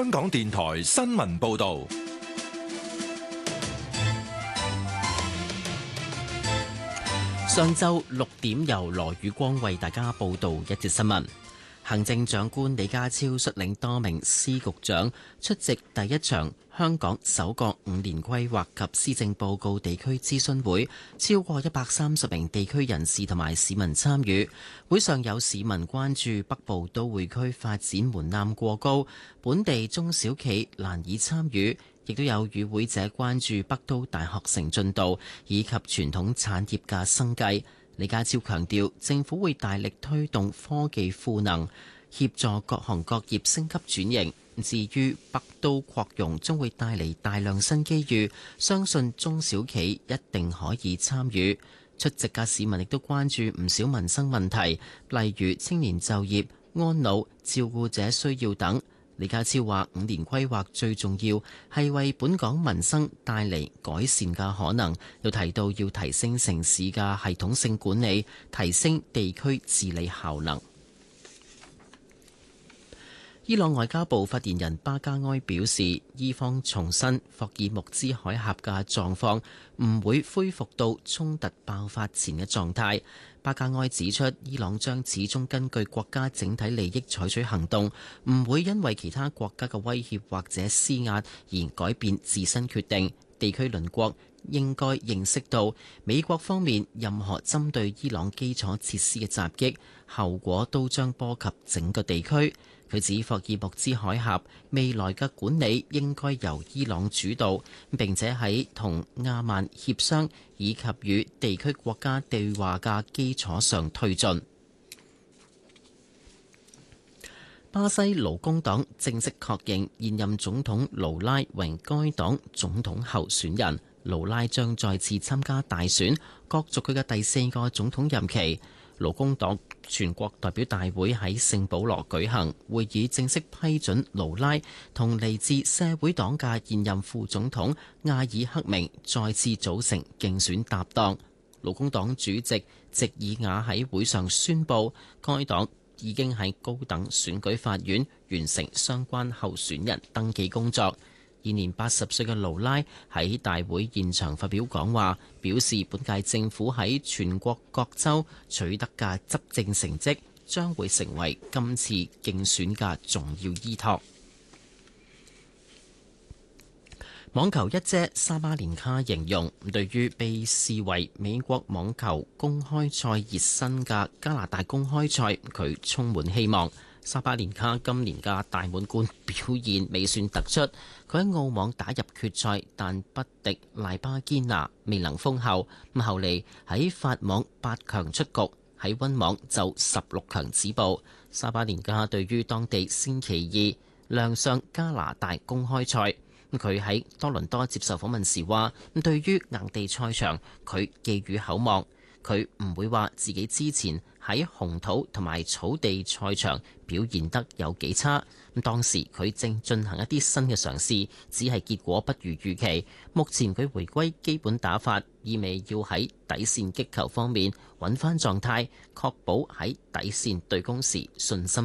香港電台新聞報道。 上晝6點，由羅宇光為大家報道一節新聞。行政長官李家超率領多名司局長出席第一場香港首個5年規劃及施政報告地區諮詢會，超過130名地區人士同埋市民參與。會上有市民關注北部都會區發展門檻過高，本地中小企難以參與，亦都有與會者關注北都大學城進度以及傳統產業嘅生計。李家超強調，政府會大力推動科技賦能，協助各行各業升級轉型。至於北都擴容將會帶嚟大量新機遇，相信中小企一定可以參與。出席嘅市民亦都關注唔少民生問題，例如青年就業、安老、照顧者需要等。李家超話：5年規劃最重要係為本港民生帶嚟改善嘅可能，又提到要提升城市嘅系統性管理，提升地區治理效能。伊朗外交部發言人巴加埃表示，伊方重申霍爾木茲海峽嘅狀況唔會恢復到衝突爆發前嘅狀態。巴加埃指出，伊朗將始終根據國家整體利益採取行動，唔會因為其他國家嘅威脅或者施壓而改變自身決定。地區鄰國應該認識到，美國方面任何針對伊朗基礎設施嘅襲擊，後果都將波及整個地區。佢指霍爾木茲海峽未來嘅管理應該由伊朗主導，並且喺同亞曼協商以及與地區國家對話嘅基礎上推進。巴西勞工黨正式確認現任總統盧拉為該黨總統候選人，盧拉將再次參加大選，角逐佢嘅第4個總統任期。勞工黨全國代表大會喺聖保羅舉行會議，正式批准盧拉同嚟自社會黨嘅現任副總統阿爾克明再次組成競選搭檔。勞工黨主席席爾瓦喺會上宣布，該黨已經喺高等選舉法院完成相關候選人登記工作。現年80歲嘅盧拉喺大會現場發表講話，表示本屆政府喺全國各州取得嘅執政成績將會成為今次競選嘅重要依託。網球一姐沙巴連卡形容，對於被視為美國網球公開賽熱身嘅加拿大公開賽，佢充滿希望。沙巴連卡今年嘅大滿貫表現未算突出，佢喺澳網打入決賽，但不敵賴巴堅拿，未能封后。後嚟喺法網8強出局，喺溫網就16強止步。沙巴連卡對於當地星期二亮相加拿大公開賽，佢喺多倫多接受訪問時話：對於硬地賽場，佢寄予厚望。佢唔會話自己之前喺紅土同埋草地賽場表現得有幾差。當時佢正進行一啲新嘅嘗試，只係結果不如預期。目前佢回歸基本打法，意味要喺底線擊球方面揾翻狀態，確保喺底線對攻時信心